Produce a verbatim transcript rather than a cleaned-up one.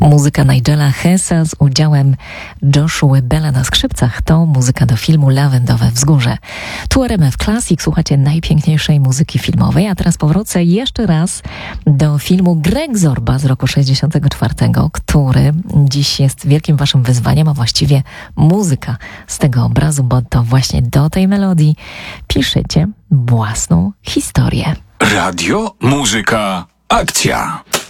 Muzyka Nigela Hessa z udziałem Joshua Bella na skrzypcach to muzyka do filmu Lawendowe Wzgórze. Tu R M F Classic, słuchacie najpiękniejszej muzyki filmowej, a teraz powrócę jeszcze raz do filmu Greg Zorba z roku sześćdziesiątego czwartego, który dziś jest wielkim waszym wyzwaniem, a właściwie muzyka z tego obrazu, bo to właśnie do tej melodii piszecie własną historię. Radio, muzyka, akcja.